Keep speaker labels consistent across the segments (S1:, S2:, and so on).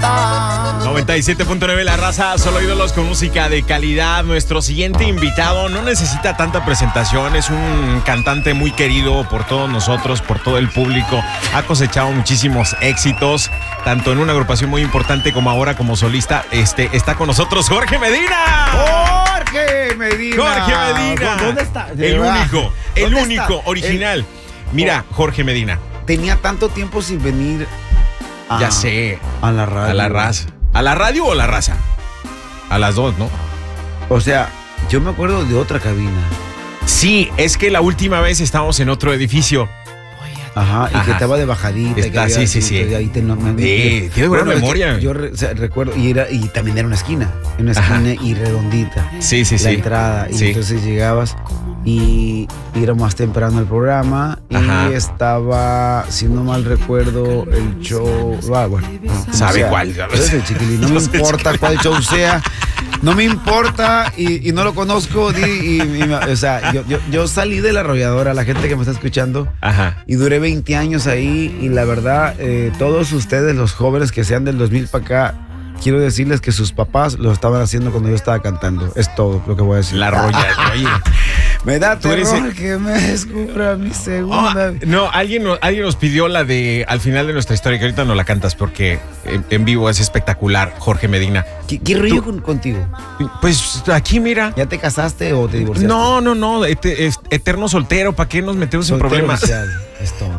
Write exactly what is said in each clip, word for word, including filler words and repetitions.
S1: Santa.
S2: noventa y siete punto nueve La Raza, solo ídolos con música de calidad. Nuestro siguiente invitado no necesita tanta presentación, es un cantante muy querido por todos nosotros, por todo el público. Ha cosechado muchísimos éxitos, tanto en una agrupación muy importante como ahora como solista. Este, está con nosotros Jorge Medina.
S1: Jorge Medina.
S2: Jorge Medina.
S1: ¿Dónde está?
S2: El único, el único,
S1: está?
S2: original. El... Mira, Jorge Medina.
S1: Tenía tanto tiempo sin venir a,
S2: ya sé.
S1: a la radio.
S2: A la raza. ¿A la radio o la raza? A las dos, ¿no?
S1: O sea, yo me acuerdo de otra cabina.
S2: Sí, es que la última vez estábamos en otro edificio.
S1: Ajá, y
S2: Ajá.
S1: que estaba de bajadita.
S2: Está,
S1: que había,
S2: sí, sí, sí.
S1: Ahí te, no, me,
S2: sí, tiene buena
S1: bueno,
S2: memoria.
S1: Yo re, o sea, recuerdo, y, era, y también era una esquina, una esquina Ajá. y redondita.
S2: Sí, sí,
S1: la
S2: sí.
S1: La entrada, y
S2: sí.
S1: entonces llegabas y, y era más temprano el programa y Ajá. estaba, si no mal recuerdo, el show. Ah, bueno,
S2: ¿sabe
S1: sea,
S2: cuál?
S1: El chiquilín, no me importa cuál show sea. No me importa y, y no lo conozco. Y, y, y, o sea, yo, yo, yo salí de la arrolladora, la gente que me está escuchando,
S2: Ajá.
S1: y duré veinte años ahí. Y la verdad, eh, todos ustedes, los jóvenes que sean del dos mil para acá, quiero decirles que sus papás lo estaban haciendo cuando yo estaba cantando. Es todo lo que voy a decir.
S2: La arrolladora.
S1: Me da terror
S2: el...
S1: que me descubra mi segunda.
S2: Oh, no, alguien, alguien nos pidió la de al final de nuestra historia, que ahorita no la cantas porque en, en vivo es espectacular, Jorge Medina.
S1: ¿Qué, qué rollo con, contigo?
S2: Pues aquí, mira.
S1: ¿Ya te casaste o te divorciaste?
S2: No, no, no, et, et, eterno soltero, ¿para qué nos metemos soltero en problemas?
S1: Es todo.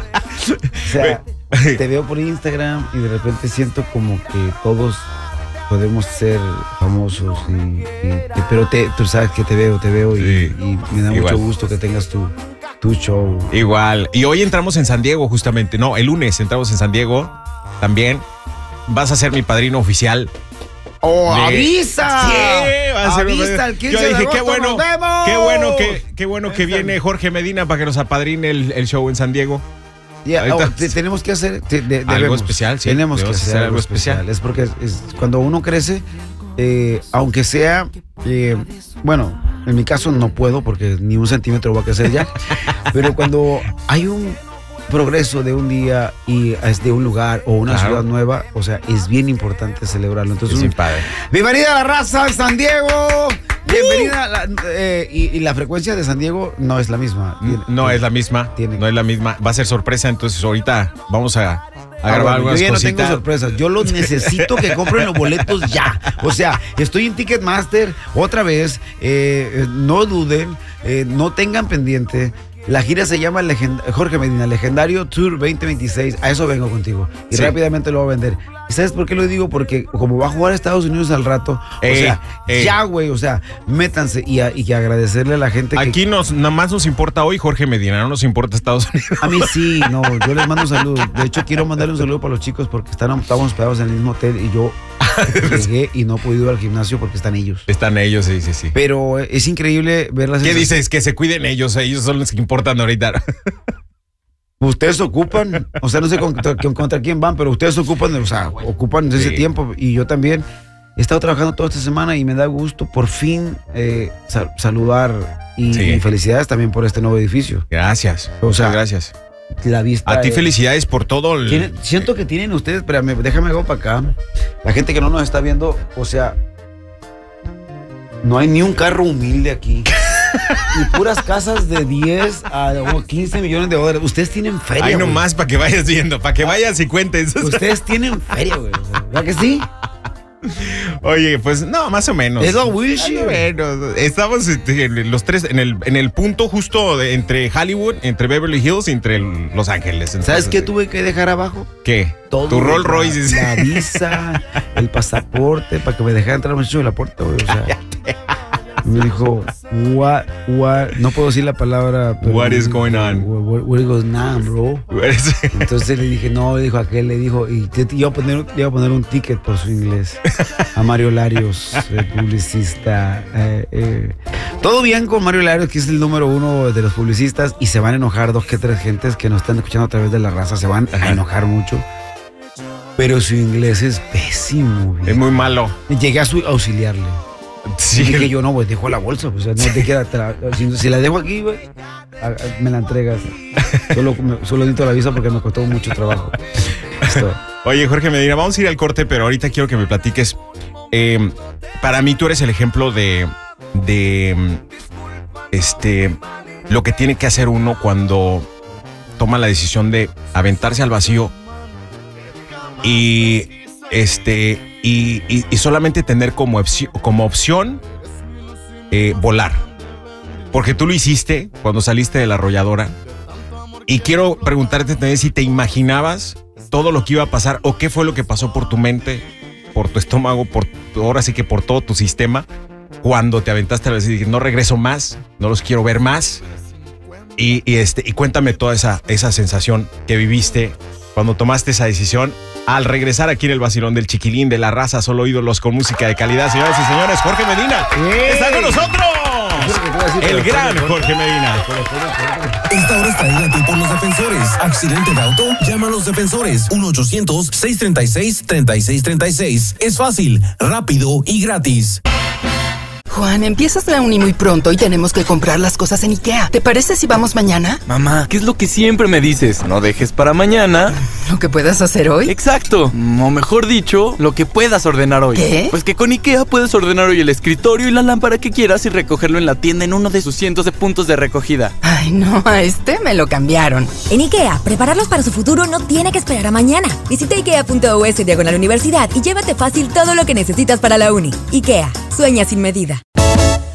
S1: O sea, te veo por Instagram y de repente siento como que todos podemos ser famosos, y, y, y, pero te, tú sabes que te veo, te veo y, sí, y me da igual. Mucho gusto que tengas tu, tu show.
S2: Igual. Y hoy entramos en San Diego justamente, no, el lunes entramos en San Diego también. Vas a ser mi padrino oficial.
S1: ¡Oh, de... avisa!
S2: Sí, va a ser
S1: avisa, el quince
S2: Yo dije,
S1: de agosto,
S2: qué bueno,
S1: nos vemos.
S2: qué bueno que, qué bueno que viene Jorge Medina para que nos apadrine el, el show en San Diego.
S1: Yeah, oh, te, tenemos que hacer te, de,
S2: algo
S1: debemos,
S2: especial, sí.
S1: Tenemos que hacer, hacer algo especial. especial. Es porque es, es, cuando uno crece, eh, aunque sea, eh, bueno, en mi caso no puedo porque ni un centímetro voy a crecer ya, pero cuando hay un progreso de un día y es de un lugar o una claro. ciudad nueva, o sea, es bien importante celebrarlo. Entonces,
S2: sí, padre.
S1: Bienvenida a la raza en San Diego. Bienvenida. Uh. La, eh, y, y la frecuencia de San Diego no es la misma.
S2: Tiene, no tiene, es la misma. Tiene. No es la misma. Va a ser sorpresa, entonces ahorita vamos a, a ah, grabar algunas
S1: yo ya
S2: cositas.
S1: No tengo sorpresas. Yo los necesito que compren los boletos ya. O sea, estoy en Ticketmaster otra vez. Eh, no duden, eh, no tengan pendiente. La gira se llama Legend- Jorge Medina, Legendario Tour veinte veintiséis. A eso vengo contigo. Y sí. rápidamente lo voy a vender. ¿Y sabes por qué lo digo? Porque como va a jugar a Estados Unidos al rato, ey, o sea, ey. ya, güey, o sea, métanse y, a, y agradecerle a la gente que...
S2: Aquí nos, nada más nos importa hoy Jorge Medina, no nos importa Estados Unidos.
S1: A mí sí, no, yo les mando un saludo. De hecho, quiero mandarle un saludo para los chicos porque están, estamos hospedados en el mismo hotel y yo llegué y no he podido ir al gimnasio porque están ellos.
S2: Están ellos, sí, sí, sí.
S1: Pero es increíble verlas.
S2: ¿Qué dices? Que se cuiden ellos, ellos son los que importan ahorita.
S1: Ustedes ocupan, o sea, no sé contra, contra quién van, pero ustedes ocupan, o sea, ocupan ese sí. tiempo y yo también he estado trabajando toda esta semana y me da gusto por fin eh, sal, saludar y, sí. y felicidades también por este nuevo edificio.
S2: Gracias,
S1: o sea,
S2: gracias.
S1: La vista.
S2: A ti felicidades por todo. El...
S1: ¿Tienen, siento que tienen ustedes, espérame, déjame go para acá. La gente que no nos está viendo, o sea, no hay ni un carro humilde aquí. Y puras casas de diez a quince millones de dólares. Ustedes tienen feria.
S2: Ay, nomás para que vayas viendo, para que vayas y cuentes.
S1: Ustedes tienen feria, güey. O sea, ¿verdad que sí?
S2: Oye, pues no, más o menos.
S1: Es lo Wilshire.
S2: Bueno, estamos los tres en el, en el punto justo de, entre Hollywood, entre Beverly Hills y entre el, Los Ángeles. Entonces,
S1: ¿sabes qué tuve que dejar abajo?
S2: ¿Qué?
S1: Todo.
S2: Tu Rolls Royce.
S1: La, la visa, el pasaporte, para que me dejara entrar muchacho de la puerta, güey. O sea, me dijo, what, what, no puedo decir la palabra. Pero
S2: what is going on?
S1: What, what is going on, bro? Entonces le dije, no, le dijo aquel, le dijo, y te, te iba, a poner, le iba a poner un ticket por su inglés. A Mario Larios, el publicista. Eh, eh. Todo bien con Mario Larios, que es el número uno de los publicistas, y se van a enojar dos que tres gentes que nos están escuchando a través de la raza, se van a enojar mucho. Pero su inglés es pésimo.
S2: Es muy malo.
S1: Llegué a, su, a auxiliarle. Sí. Y dije yo, no, pues dejo la bolsa, pues no te queda. Si, si la dejo aquí, güey, me la entregas. Solo, solo edito la visa porque me costó mucho trabajo. Listo.
S2: Oye, Jorge Medina, vamos a ir al corte, pero ahorita quiero que me platiques. Eh, para mí tú eres el ejemplo de, de este, lo que tiene que hacer uno cuando toma la decisión de aventarse al vacío y, este, y, y, y solamente tener como, opción, como opción eh, volar. Porque tú lo hiciste cuando saliste de la arrolladora. Y quiero preguntarte también si te imaginabas todo lo que iba a pasar o qué fue lo que pasó por tu mente, por tu estómago, por ahora sí que por todo tu sistema, cuando te aventaste a decir, no regreso más, no los quiero ver más. Y, y, este, y cuéntame toda esa, esa sensación que viviste cuando tomaste esa decisión al regresar aquí en el vacilón del Chiquilín de la Raza, solo ídolos con música de calidad. Señoras y señores, Jorge Medina ¡Ey! Está con nosotros. El gran Jorge Medina.
S3: Esta hora es traída a ti por los defensores. ¿Accidente de auto? Llama a los defensores. uno ochocientos, seiscientos treinta y seis, treinta y seis treinta y seis. Es fácil, rápido y gratis.
S4: Juan, empiezas la uni muy pronto y tenemos que comprar las cosas en IKEA. ¿Te parece si vamos mañana?
S5: Mamá, ¿qué es lo que siempre me dices? No dejes para mañana
S4: ¿lo que puedas hacer hoy?
S5: Exacto, o mejor dicho, lo que puedas ordenar hoy.
S4: ¿Qué?
S5: Pues que con IKEA puedes ordenar hoy el escritorio y la lámpara que quieras y recogerlo en la tienda en uno de sus cientos de puntos de recogida.
S4: Ay, no, a este me lo cambiaron.
S6: En IKEA, prepararlos para su futuro no tiene que esperar a mañana. Visita ikea punto us diagonal universidad y llévate fácil todo lo que necesitas para la uni. IKEA, sueña sin medida.